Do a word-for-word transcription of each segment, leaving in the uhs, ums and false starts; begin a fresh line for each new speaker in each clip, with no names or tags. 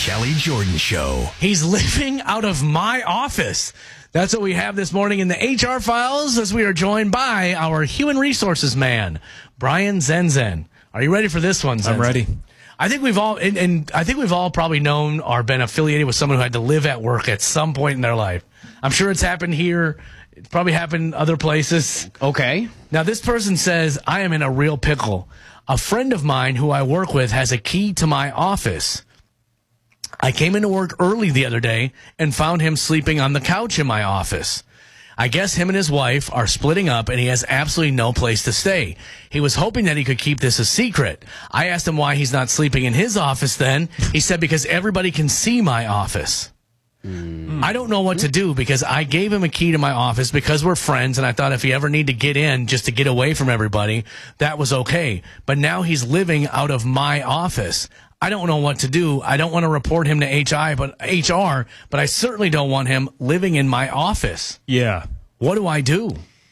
Kelly Jordan Show.
He's living out of my office. That's what we have this morning in the H R Files as we are joined by our human resources man, Brian Zenzen. Are you ready for this one, Zenzen?
I'm ready.
I think we've all, and, and I think we've all probably known or been affiliated with someone who had to live at work at some point in their life. I'm sure it's happened here. It's probably happened other places.
Okay.
Now, this person says, I am in a real pickle. A friend of mine who I work with has a key to my office. I came into work early the other day and found him sleeping on the couch in my office. I guess him and his wife are splitting up and he has absolutely no place to stay. He was hoping that he could keep this a secret. I asked him why he's not sleeping in his office then. He said because everybody can see my office. Mm. I don't know what to do because I gave him a key to my office because we're friends and I thought if he ever need to get in just to get away from everybody, that was okay. But now he's living out of my office. I don't know what to do. I don't want to report him to H I, but H R, but I certainly don't want him living in my office.
Yeah.
What do I do?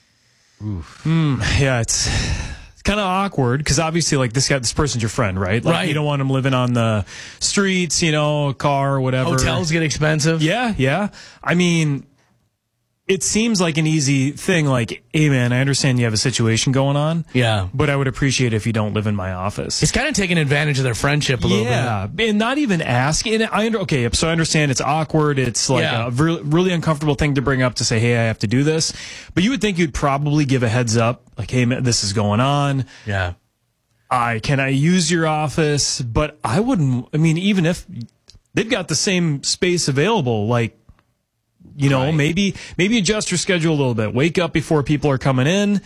Mm, yeah, it's it's kind of awkward because obviously, like this guy, this person's your friend, right? Like,
Right.
You don't want him living on the streets, you know, a car or whatever.
Hotels get expensive.
Yeah, yeah. I mean, it seems like an easy thing. Like, hey, man, I understand you have a situation going on.
Yeah.
But I would appreciate it if you don't live in my office.
It's kind of taking advantage of their friendship a little
Yeah,
bit.
and not even asking. And I under, okay, so I understand it's awkward. It's like
Yeah.
a really, really uncomfortable thing to bring up to say, hey, I have to do this. But you would think you'd probably give a heads up, like, hey, man, this is going on.
Yeah.
I can I use your office? But I wouldn't. I mean, even if they've got the same space available, like, you know,
Right.
maybe maybe adjust your schedule a little bit. Wake up before people are coming in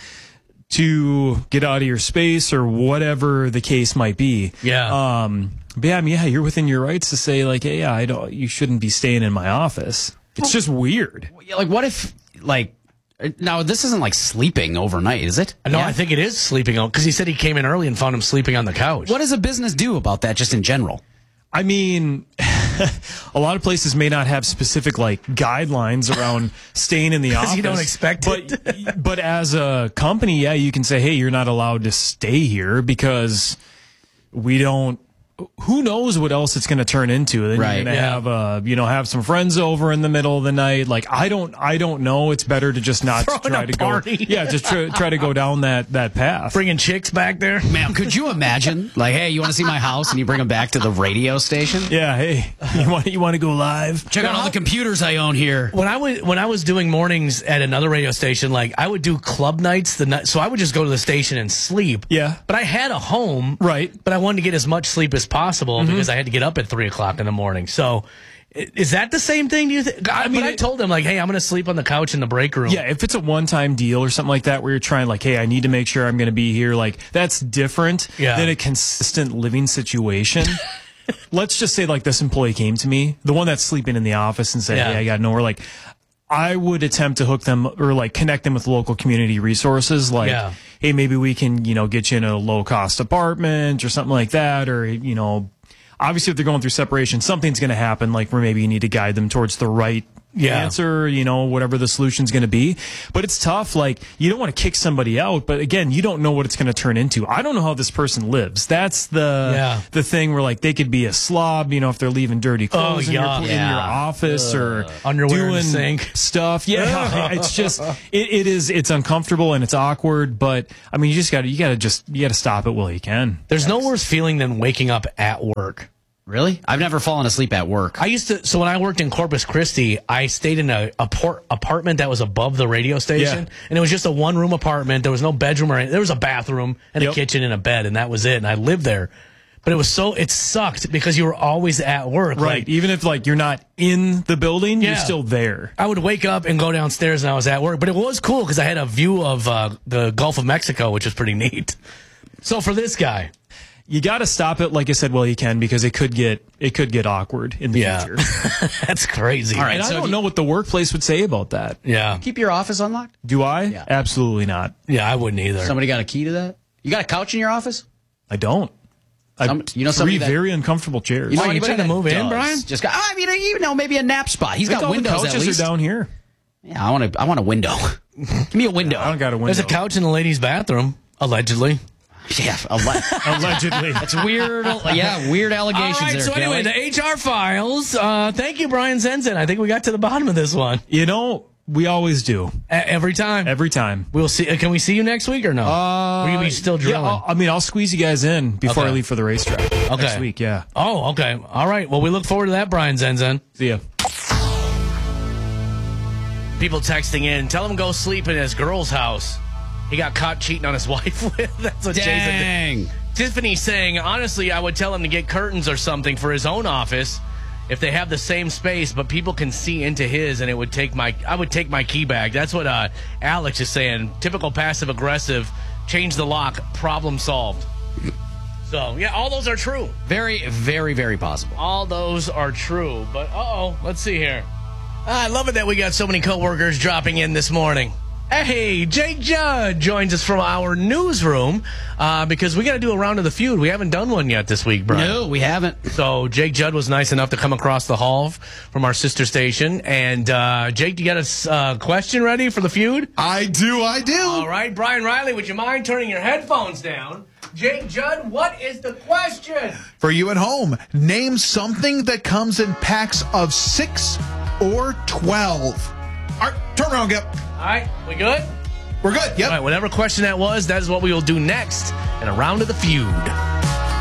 to get out of your space or whatever the case might be.
Yeah.
Um. But yeah, I mean, yeah, you're within your rights to say like, hey, I don't. You shouldn't be staying in my office. It's just weird.
Like, what if, like, now this isn't like sleeping overnight, is it?
No,
Yeah?
I think it is sleeping on, because he said he came in early and found him sleeping on the couch.
What does a business do about that just in general?
I mean, a lot of places may not have specific like guidelines around staying in the office.
you don't expect it.
But, but as a company, yeah, you can say, hey, you're not allowed to stay here because we don't. Who knows what else it's going to turn into? Then
Right,
you're going to
yeah.
have, uh, you know, have some friends over in the middle of the night. Like, I don't, I don't know. It's better to just not
Throwing
try
a
to
party.
go. Yeah, just try, try to go down that that path.
Bringing chicks back there?
Man, could you imagine? Like, hey, you want to see my house? And you bring them back to the radio station?
Yeah, hey, you want you want to go live?
Check out all the computers I own here.
When I was when I was doing mornings at another radio station, like I would do club nights the night, so I would just go to the station and sleep.
Yeah.
but I had a home,
Right.
But I wanted to get as much sleep as possible because I had to get up at three o'clock in the morning. So, i- is that the same thing? Do you think? I mean,
mean,
I
it-
told them like, hey, I'm going to sleep on the couch in the break room.
Yeah, if it's a one-time deal or something like that where you're trying like, hey, I need to make sure I'm going to be here, like that's different
Yeah.
than a consistent living situation. Let's just say like this employee came to me, the one that's sleeping in the office and said,
Yeah.
hey, I got nowhere. Like I would attempt to hook them or like connect them with local community resources. Like,
Yeah.
hey, maybe we can, you know, get you in a low-cost apartment or something like that. Or, you know, obviously if they're going through separation, something's going to happen like where maybe you need to guide them towards the right
Yeah.
answer, you know, whatever the solution's going to be. But it's tough. Like, you don't want to kick somebody out, but again, you don't know what it's going to turn into. I don't know how this person lives. That's the
Yeah.
the thing where like they could be a slob, you know, if they're leaving dirty clothes in, your,
yuck.
in
Yeah.
your office or
Underwear in the
doing
sink.
stuff. Yeah, it's just it, it is it's uncomfortable and it's awkward. But I mean, you just got to you got to just you got to stop it while you can.
There's no worse feeling than waking up at work.
Really? I've never fallen asleep at work.
I used to, so when I worked in Corpus Christi, I stayed in a, a port, apartment that was above the radio station.
Yeah.
And it was just a one room apartment. There was no bedroom or anything. There was a bathroom and
Yep.
a kitchen and a bed, and that was it. And I lived there. But it was so, it sucked because you were always at work.
Right.
Like,
Even if like you're not in the building,
Yeah.
you're still there.
I would wake up and go downstairs and I was at work. But it was cool because I had a view of uh, the Gulf of Mexico, which was pretty neat. So for this guy,
You got to stop it, like I said, well you can, because it could get it could get awkward in the
Yeah.
future.
that's crazy.
All right.
And I
So
don't
do you-
know what the workplace would say about that.
Yeah.
Keep your office unlocked?
Do I?
Yeah.
Absolutely not.
Yeah, I wouldn't either.
Somebody got a key to that? You got a couch in your office?
I don't. I,
Some- you know
three
somebody that-
very uncomfortable chairs.
You know
Oh, you
anybody
trying to
that
move in,
does?
Brian?
Just got, I mean, you know, maybe a nap spot. He's
I think
got
all the
windows at
couches
least.
are down here.
Yeah, I want to. I want a window. Give me a window.
I don't got a window.
There's a couch in the ladies' bathroom, allegedly.
Yeah, alle-
Allegedly.
It's weird. Yeah, weird allegations
All right,
there,
so anyway,
Kelly.
the H R files. Uh, thank you, Brian Zenzen. I think we got to the bottom of this one.
You know, we always do.
A- every time.
Every time.
We'll see. Uh, can we see you next week or no?
Uh,
Will you be still drilling?
Yeah, I'll- I mean, I'll squeeze you guys in before
Okay.
I leave for the racetrack
Okay.
next week. Yeah.
Oh, okay. All right. Well, we look forward to that, Brian Zenzen.
See ya.
People texting in. Tell him go sleep in his girl's house. He got caught cheating on his wife with. That's what Jason did.
Dang.
Tiffany's saying, honestly, I would tell him to get curtains or something for his own office if they have the same space, but people can see into his, and it would take my, I would take my key bag. That's what uh, Alex is saying. Typical passive aggressive. Change the lock. Problem solved. So yeah, all those are true.
Very, very, very possible.
All those are true. But uh oh, let's see here. I love it that we got so many coworkers dropping in this morning. Hey, Jake Judd joins us from our newsroom uh, because we got to do a round of the feud. We haven't done one yet this week, Brian.
No, we haven't.
So Jake Judd was nice enough to come across the hall from our sister station. And uh, Jake, you got a uh, question ready for the feud?
I do, I do.
All right, Brian Riley, would you mind turning your headphones down? Jake Judd, what is the question?
For you at home, name something that comes in packs of six or twelve. All right, turn around, Gip.
All right, we good?
We're good. Yep.
All right, whatever question that was, that is what we will do next in a round of the feud.